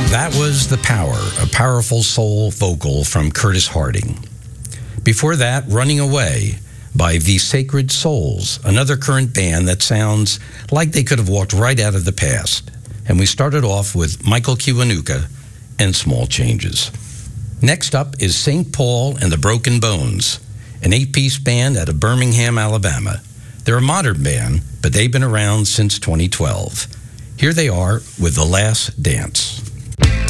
That was The Power, a powerful soul vocal from Curtis Harding. Before that, Running Away by The Sacred Souls, another current band that sounds like they could have walked right out of the past. And we started off with Michael Kiwanuka and Small Changes. Next up is St. Paul and the Broken Bones, an 8-piece band out of Birmingham, Alabama. They're a modern band, but they've been around since 2012. Here they are with The Last Dance.